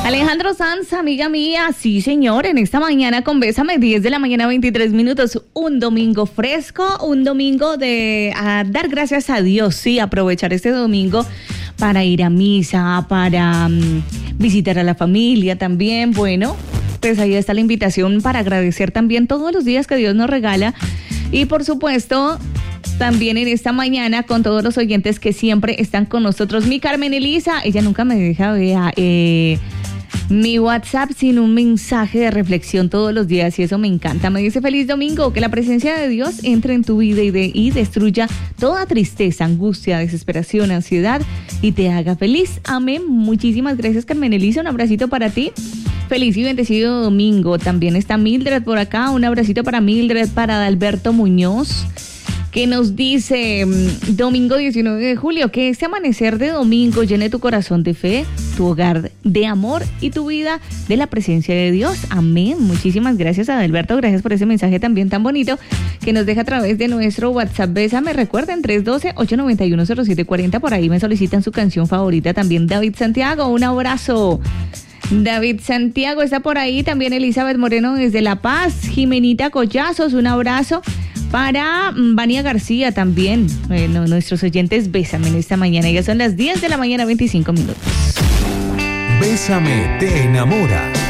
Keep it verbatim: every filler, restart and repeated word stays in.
Alejandro Sanz, amiga mía, sí señor, en esta mañana con Bésame, diez de la mañana, veintitrés minutos, un domingo fresco, un domingo de a dar gracias a Dios, sí, aprovechar este domingo para ir a misa, para um, visitar a la familia también, bueno, pues ahí está la invitación para agradecer también todos los días que Dios nos regala y por supuesto también en esta mañana con todos los oyentes que siempre están con nosotros. Mi Carmen Elisa, ella nunca me deja ver eh, mi WhatsApp sin un mensaje de reflexión todos los días y eso me encanta. Me dice: feliz domingo, que la presencia de Dios entre en tu vida y, de, y destruya toda tristeza, angustia, desesperación, ansiedad y te haga feliz. Amén. Muchísimas gracias, Carmen Elisa, un abracito para ti. Feliz y bendecido domingo. También está Mildred por acá, un abracito para Mildred, para Adalberto Muñoz, que nos dice: domingo diecinueve de julio, que este amanecer de domingo llene tu corazón de fe, tu hogar de amor y tu vida de la presencia de Dios. Amén. Muchísimas gracias, Adalberto. Gracias por ese mensaje también tan bonito que nos deja a través de nuestro WhatsApp. Bésame, recuerden, tres uno dos, ocho nueve uno, cero siete cuatro cero. Por ahí me solicitan su canción favorita también. David Santiago, un abrazo. David Santiago está por ahí. También Elizabeth Moreno desde La Paz. Jimenita Collazos, un abrazo. Para Vania García también, bueno, nuestros oyentes, Bésame en esta mañana. Ya son las diez de la mañana, veinticinco minutos. Bésame te enamora.